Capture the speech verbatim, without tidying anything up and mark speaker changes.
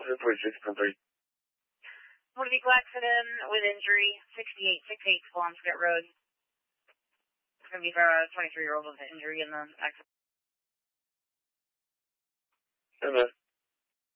Speaker 1: seven forty-six, complete.
Speaker 2: Motor vehicle accident with injury, sixty-eight sixty-eight Swampscott Road. It's going to be for a twenty-three-year-old with injury in the accident.
Speaker 1: Stand by.